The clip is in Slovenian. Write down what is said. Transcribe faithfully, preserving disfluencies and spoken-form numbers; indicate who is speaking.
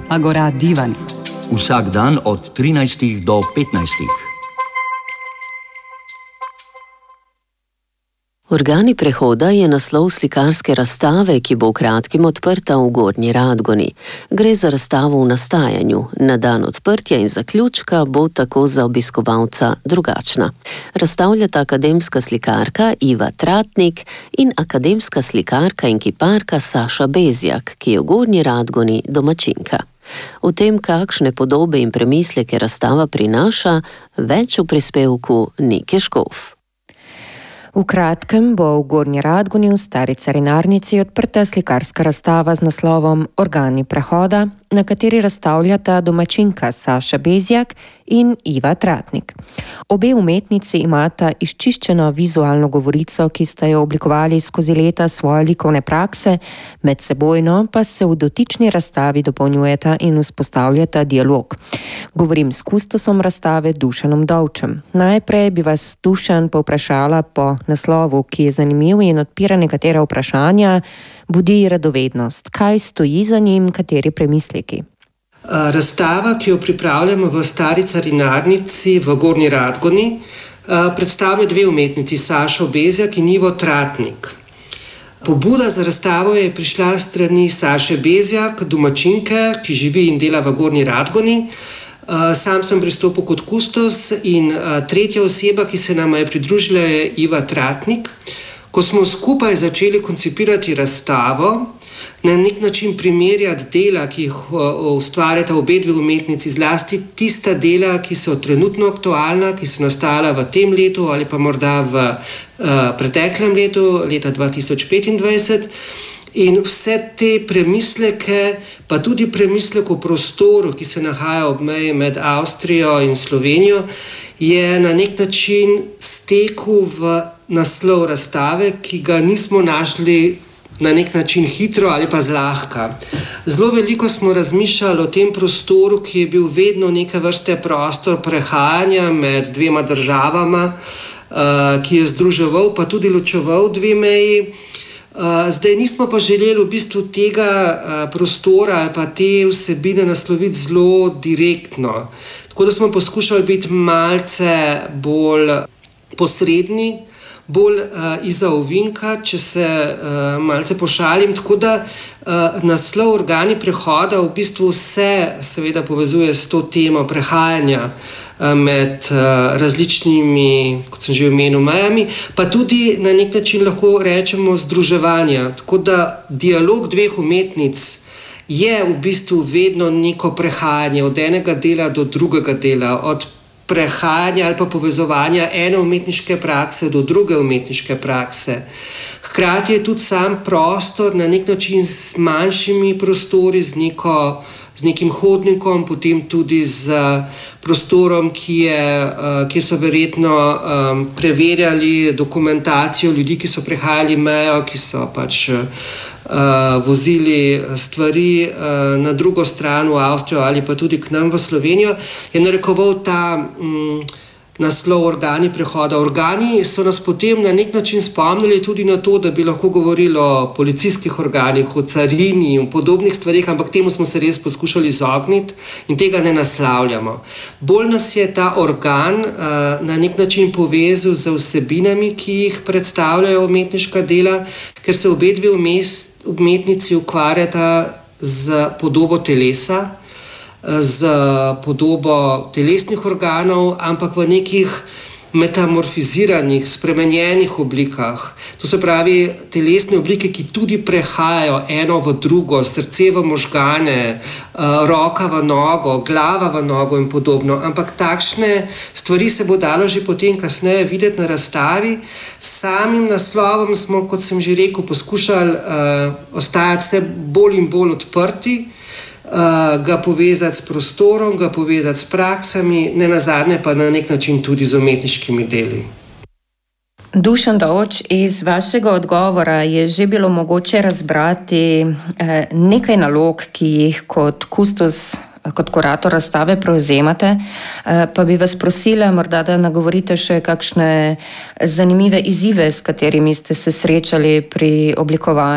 Speaker 1: Agora Divan.
Speaker 2: Vsak dan od trinajstih do petnajstih.
Speaker 3: Organi prehoda je naslov slikarske razstave, ki bo v kratkem odprta v Gornji Radgoni. Gre za razstavo v nastajanju. Na dan odprtja in zaključka bo tako za obiskovalca drugačna. Razstavljata akademska slikarka Iva Tratnik in akademska slikarka in kiparka Saša Bezjak, ki je v Gornji Radgoni domačinka. O tem, kakšne podobe in premisleke razstava prinaša, več v prispevku Nike Škof.
Speaker 4: V kratkem bo v Gornji Radgoni v Stari carinarnici odprta slikarska razstava z naslovom Organi prehoda, na kateri razstavljata domačinka Saša Bezjak in Iva Tratnik. Obe umetnici imata izčiščeno vizualno govorico, ki sta jo oblikovali skozi leta svoje likovne prakse, medsebojno pa se v dotični razstavi dopolnjujeta in vzpostavljata dialog. Govorim s kustosom razstave Dušanom Dovčem. Najprej bi vas, Dušan, povprašala po naslovu, ki je zanimiv in odpira nekatera vprašanja. Budi radovednost. Kaj stoji za njim, kateri premisleki?
Speaker 5: Razstava, ki jo pripravljamo v Stari carinarnici v Gornji Radgoni, predstavlja dve umetnici, Sašo Bezjak in Ivo Tratnik. Pobuda za razstavo je prišla s strani Saše Bezjak, domačinke, ki živi in dela v Gornji Radgoni. Sam sem pristopil kot kustos in tretja oseba, ki se nama je pridružila, je Iva Tratnik. Ko smo skupaj začeli koncipirati razstavo, na nek način primerjati dela, ki jih ustvarjata obe dve umetnici, zlasti tista dela, ki so trenutno aktualna, ki so nastala v tem letu ali pa morda v uh, preteklem letu, leta dva tisoč petindvajset. In vse te premisleke, pa tudi premislek o prostoru, ki se nahaja ob meji med Avstrijo in Slovenijo, je na nek način stekel v naslov razstave, ki ga nismo našli na nek način hitro ali pa zlahka. Zelo veliko smo razmišljali o tem prostoru, ki je bil vedno neke vrste prostor prehajanja med dvema državama, ki je združeval pa tudi ločeval dve meji. Zdaj nismo pa želeli v bistvu tega prostora ali pa te vsebine nasloviti zelo direktno. Tako da smo poskušali biti malce bolj posredni, bolj uh, iza ovinka, če se uh, malce pošalim. Tako da uh, naslov Organi prehoda v bistvu vse seveda povezuje s to temo prehajanja uh, med uh, različnimi, kot sem že omenil, mejami, pa tudi na nek način lahko rečemo združevanja. Tako da dialog dveh umetnic je v bistvu vedno neko prehajanje od enega dela do drugega dela, od prehajanja ali pa povezovanja ene umetniške prakse do druge umetniške prakse. Hkrati je tudi sam prostor na nek način z manjšimi prostori, z, neko, z nekim hodnikom, potem tudi z prostorom, ki je, kjer so verjetno um, preverjali dokumentacijo ljudi, ki so prehajali mejo, ki so pač Uh, vozili stvari uh, na drugo stran v Avstrijo ali pa tudi k nam v Slovenijo, je narekoval ta um, naslov Organi prehoda. Organi so nas potem na nek način spomnili tudi na to, da bi lahko govorili o policijskih organih, o carini in podobnih stvarih, ampak temu smo se res poskušali izogniti in tega ne naslavljamo. Bolj nas je ta organ uh, na nek način povezal z vsebinami, ki jih predstavljajo umetniška dela, ker se obe dve umest umetnici ukvarjata z podobo telesa, z podobo telesnih organov, ampak v nekih metamorfiziranih, spremenjenih oblikah. To se pravi telesne oblike, ki tudi prehajajo eno v drugo, srce v možgane, roka v nogo, glava v nogo in podobno. Ampak takšne stvari se bo dalo že potem kasneje videti na razstavi. Samim naslovom smo, kot sem že rekel, poskušali uh, ostajati vse bolj in bolj odprti, Uh, ga povezati s prostorom, ga povezati s praksami, ne nazadnje pa na nek način tudi z umetniškimi deli.
Speaker 4: Dušan Dovč, iz vašega odgovora je že bilo mogoče razbrati eh, nekaj nalog, ki jih kot kustos, kot kurator razstave prevzemate, eh, pa bi vas prosila morda, da nagovorite še kakšne zanimive izzive, s katerimi ste se srečali pri oblikovanju